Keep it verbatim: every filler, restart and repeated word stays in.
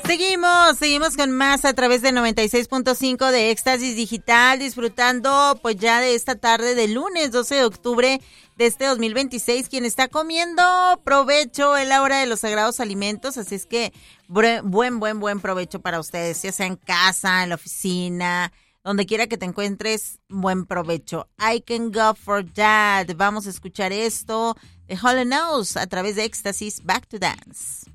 Seguimos, seguimos con más a través de noventa y seis punto cinco de Éxtasis Digital, disfrutando pues ya de esta tarde de lunes doce de octubre de este dos mil veintiséis. Quien está comiendo, provecho, es la hora de los sagrados alimentos, así es que buen, buen, buen provecho para ustedes, ya sea en casa, en la oficina, donde quiera que te encuentres, buen provecho. I Can Go For That. Vamos a escuchar esto de Hall and Oates a través de Éxtasis Back to Dance.